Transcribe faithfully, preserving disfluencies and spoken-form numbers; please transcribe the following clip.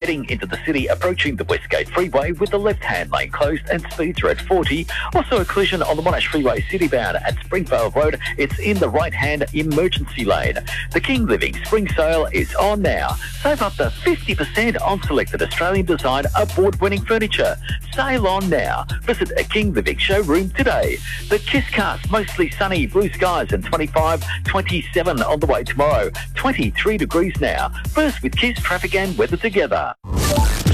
heading into the city, approaching the Westgate Freeway with the left-hand lane closed and speeds are at forty. Also a collision on the Monash Freeway citybound at Springvale Road. It's in the right-hand emergency lane. The King Living Spring Sale is on now. Save up to fifty percent on selected Australian design award-winning furniture. Sale on now. Visit a King Living showroom today. The Kisscast, mostly sunny, blue skies and twenty-five, twenty-seven on the way tomorrow. twenty-three degrees now. First with Kiss traffic and weather together.